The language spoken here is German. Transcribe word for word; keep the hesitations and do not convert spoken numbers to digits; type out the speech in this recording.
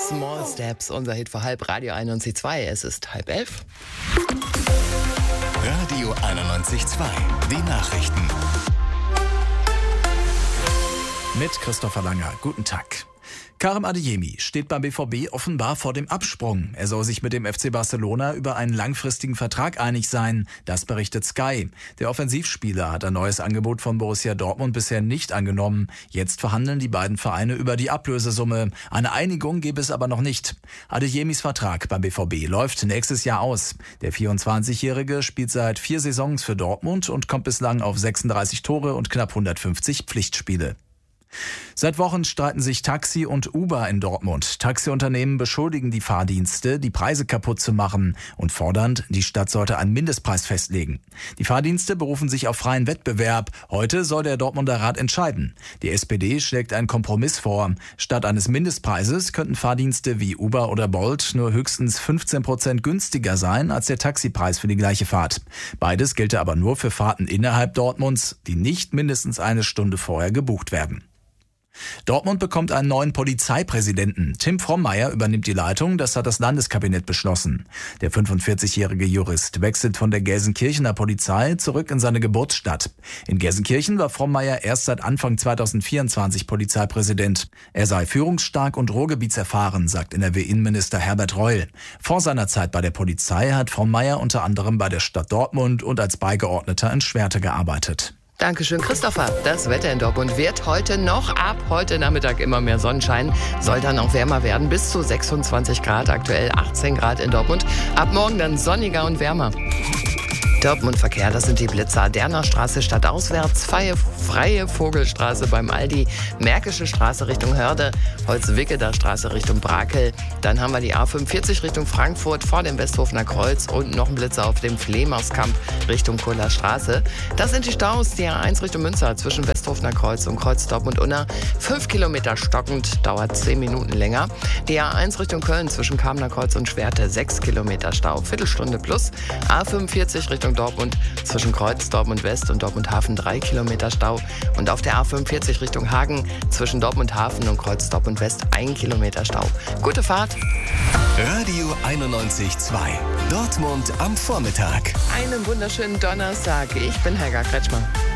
Small Steps, unser Hit vor halb, Radio einundneunzig Komma zwei. Es ist halb elf. Radio einundneunzig Komma zwei, die Nachrichten. Mit Christopher Langer. Guten Tag. Karim Adeyemi steht beim B V B offenbar vor dem Absprung. Er soll sich mit dem F C Barcelona über einen langfristigen Vertrag einig sein. Das berichtet Sky. Der Offensivspieler hat ein neues Angebot von Borussia Dortmund bisher nicht angenommen. Jetzt verhandeln die beiden Vereine über die Ablösesumme. Eine Einigung gäbe es aber noch nicht. Adeyemis Vertrag beim B V B läuft nächstes Jahr aus. Der vierundzwanzigjährige spielt seit vier Saisons für Dortmund und kommt bislang auf sechsunddreißig Tore und knapp hundertfünfzig Pflichtspiele. Seit Wochen streiten sich Taxi und Uber in Dortmund. Taxiunternehmen beschuldigen die Fahrdienste, die Preise kaputt zu machen und fordern, die Stadt sollte einen Mindestpreis festlegen. Die Fahrdienste berufen sich auf freien Wettbewerb. Heute soll der Dortmunder Rat entscheiden. Die S P D schlägt einen Kompromiss vor. Statt eines Mindestpreises könnten Fahrdienste wie Uber oder Bolt nur höchstens fünfzehn Prozent günstiger sein als der Taxipreis für die gleiche Fahrt. Beides gelte aber nur für Fahrten innerhalb Dortmunds, die nicht mindestens eine Stunde vorher gebucht werden. Dortmund bekommt einen neuen Polizeipräsidenten. Tim Frommeier übernimmt die Leitung, das hat das Landeskabinett beschlossen. Der fünfundvierzigjährige Jurist wechselt von der Gelsenkirchener Polizei zurück in seine Geburtsstadt. In Gelsenkirchen war Frommeier erst seit Anfang zweitausendvierundzwanzig Polizeipräsident. Er sei führungsstark und ruhrgebietserfahren, sagt N R W-Innenminister Herbert Reul. Vor seiner Zeit bei der Polizei hat Frommeier unter anderem bei der Stadt Dortmund und als Beigeordneter in Schwerte gearbeitet. Dankeschön, Christopher. Das Wetter in Dortmund wird heute noch ab heute Nachmittag immer mehr Sonnenschein. Soll dann auch wärmer werden, bis zu sechsundzwanzig Grad, aktuell achtzehn Grad in Dortmund. Ab morgen dann sonniger und wärmer. Dortmund-Verkehr, das sind die Blitzer. Derner Straße stadtauswärts, freie, freie Vogelstraße beim Aldi, Märkische Straße Richtung Hörde, Holzwickeler Straße Richtung Brakel. Dann haben wir die A fünfundvierzig Richtung Frankfurt vor dem Westhofener Kreuz und noch ein Blitzer auf dem Flemauskamp Richtung Kuller Straße. Das sind die Staus, die A eins Richtung Münster zwischen Westhofener Kreuz und Kreuz Dortmund-Unna. Fünf Kilometer stockend, dauert zehn Minuten länger. Die A eins Richtung Köln zwischen Kamener Kreuz und Schwerte, sechs Kilometer Stau, Viertelstunde plus. A fünfundvierzig Richtung Dortmund zwischen Kreuz Dortmund West und Dortmund Hafen drei Kilometer Stau und auf der A fünfundvierzig Richtung Hagen zwischen Dortmund Hafen und Kreuz Dortmund West ein Kilometer Stau. Gute Fahrt! Radio einundneunzig Komma zwei. Dortmund am Vormittag. Einen wunderschönen Donnerstag. Ich bin Helga Kretschmer.